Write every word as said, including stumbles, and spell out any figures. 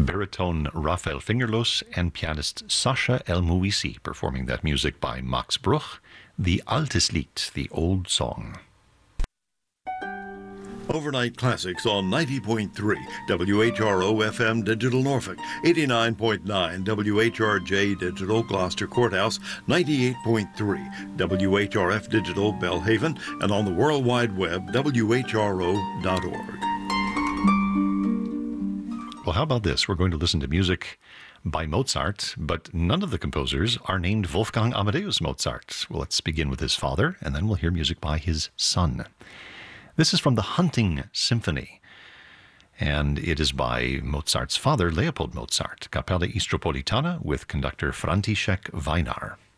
baritone Raphael Fingerlos and pianist Sascha El-Mouisi performing that music by Max Bruch, the Altes Lied, the old song. Overnight Classics on ninety point three W H R O F M Digital Norfolk, eighty-nine point nine W H R J Digital Gloucester Courthouse, ninety-eight point three W H R F Digital Belhaven, and on the World Wide Web, W H R O dot org. Well, how about this? We're going to listen to music by Mozart, but none of the composers are named Wolfgang Amadeus Mozart. Well, let's begin with his father, and then we'll hear music by his son. This is from the Hunting Symphony, and it is by Mozart's father, Leopold Mozart, Kapelle Istropolitana, with conductor František Vajnar.